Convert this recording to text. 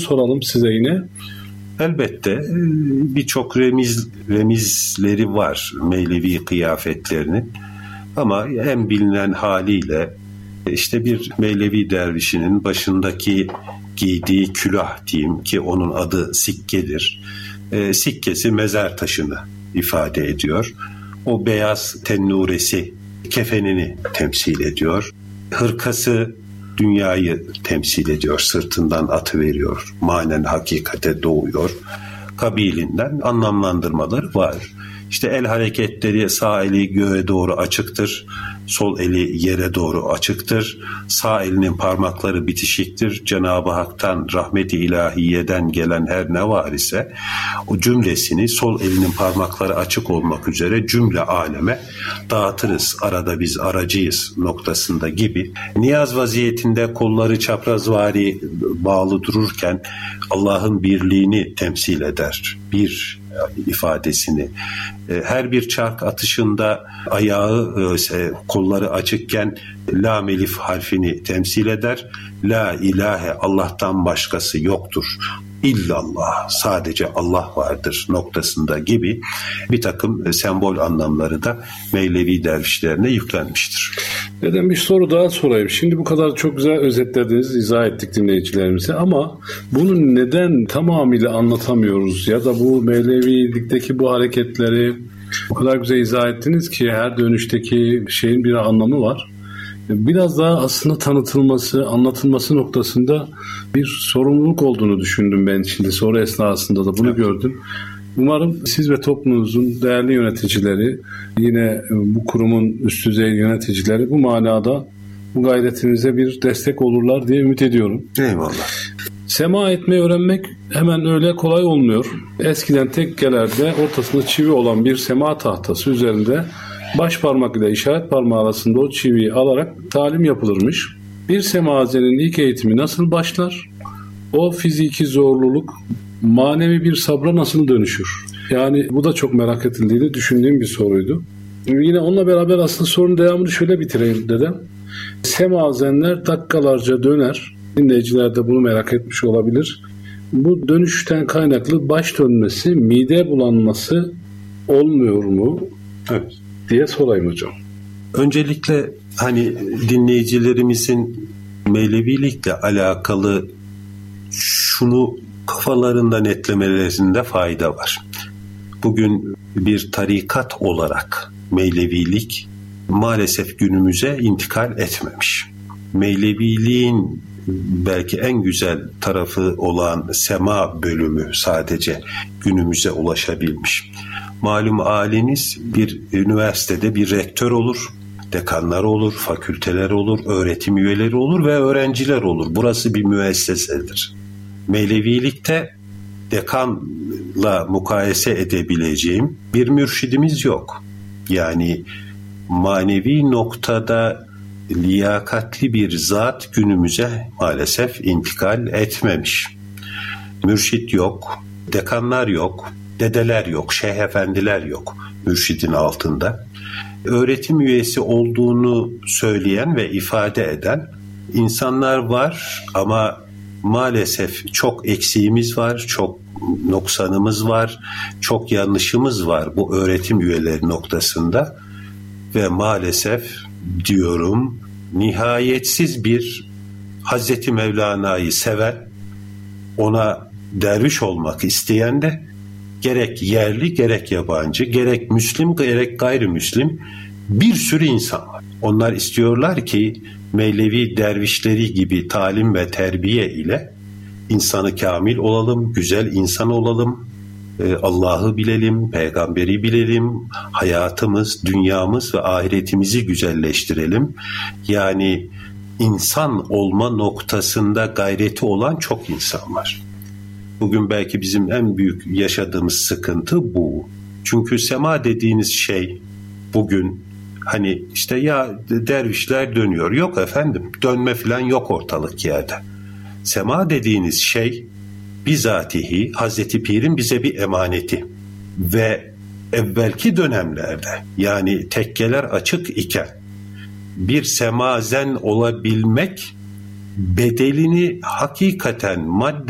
soralım size yine. Elbette birçok remizleri var Mevlevi kıyafetlerinin. Ama en bilinen haliyle işte bir Mevlevi dervişinin başındaki giydiği külah diyeyim ki onun adı sikkedir. Sikkesi mezar taşını ifade ediyor. O beyaz tennuresi kefenini temsil ediyor. Hırkası dünyayı temsil ediyor. Sırtından atıveriyor. Manen hakikate doğuyor. Kabilinden anlamlandırmaları var. İşte el hareketleri sağ eli göğe doğru açıktır. Sol eli yere doğru açıktır. Sağ elinin parmakları bitişiktir. Cenab-ı Hak'tan rahmet-i ilahiyeden gelen her ne var ise o cümlesini sol elinin parmakları açık olmak üzere cümle aleme dağıtırız. Arada biz aracıyız noktasında gibi. Niyaz vaziyetinde kolları çaprazvari bağlı dururken Allah'ın birliğini temsil eder. Bir ifadesini. Her bir çark atışında ayağı kolları açıkken lam elif harfini temsil eder. La ilahe Allah'tan başkası yoktur. İllallah sadece Allah vardır noktasında gibi bir takım sembol anlamları da Mevlevi dervişlerine yüklenmiştir. Neden bir soru daha sorayım. Şimdi bu kadar çok güzel özetlediniz, izah ettik dinleyicilerimize ama bunu neden tamamıyla anlatamıyoruz ya da bu Mevlevilikteki bu hareketleri o kadar güzel izah ettiniz ki her dönüşteki şeyin bir anlamı var. Biraz daha aslında tanıtılması, anlatılması noktasında bir sorumluluk olduğunu düşündüm ben şimdi soru esnasında da bunu gördüm. Umarım siz ve toplumunuzun değerli yöneticileri, yine bu kurumun üst düzey yöneticileri bu manada bu gayretinize bir destek olurlar diye ümit ediyorum. Eyvallah. Sema etmeyi öğrenmek hemen öyle kolay olmuyor. Eskiden tekkelerde ortasında çivi olan bir sema tahtası üzerinde baş parmak ile işaret parmağı arasında o çiviyi alarak talim yapılırmış. Bir semazenin ilk eğitimi nasıl başlar? O fiziki zorluluk manevi bir sabra nasıl dönüşür? Yani bu da çok merak edildiğini düşündüğüm bir soruydu. Yine onunla beraber aslında sorunun devamını şöyle bitireyim dedem. Semazenler dakikalarca döner. Dinleyiciler de bunu merak etmiş olabilir. Bu dönüşten kaynaklı baş dönmesi, mide bulanması olmuyor mu? Evet. Diye sorayım hocam. Öncelikle hani dinleyicilerimizin Mevlevilikle alakalı şunu kafalarında netlemelerinde fayda var. Bugün bir tarikat olarak Mevlevilik maalesef günümüze intikal etmemiş. Mevleviliğin belki en güzel tarafı olan sema bölümü sadece günümüze ulaşabilmiş. Malum haliniz bir üniversitede bir rektör olur, dekanlar olur, fakülteler olur, öğretim üyeleri olur ve öğrenciler olur. Burası bir müessesedir. Mevlevilikte dekanla mukayese edebileceğim bir mürşidimiz yok. Yani manevi noktada liyakatli bir zat günümüze maalesef intikal etmemiş. Mürşit yok, dekanlar yok, dedeler yok, şeyh efendiler yok mürşidin altında. Öğretim üyesi olduğunu söyleyen ve ifade eden insanlar var ama maalesef çok eksiğimiz var, çok noksanımız var, çok yanlışımız var bu öğretim üyeleri noktasında ve maalesef diyorum nihayetsiz bir Hazreti Mevlana'yı seven, ona derviş olmak isteyen de gerek yerli gerek yabancı, gerek Müslim gerek gayrimüslim bir sürü insan var. Onlar istiyorlar ki Mevlevi dervişleri gibi talim ve terbiye ile insanı kamil olalım, güzel insan olalım, Allah'ı bilelim, peygamberi bilelim, hayatımız, dünyamız ve ahiretimizi güzelleştirelim. Yani insan olma noktasında gayreti olan çok insan var. Bugün belki bizim en büyük yaşadığımız sıkıntı bu. Çünkü sema dediğiniz şey bugün hani işte ya dervişler dönüyor. Yok efendim, dönme falan yok ortalık yerde. Sema dediğiniz şey bizatihi Hazreti Pir'in bize bir emaneti ve evvelki dönemlerde yani tekkeler açık iken bir semazen olabilmek bedelini hakikaten madde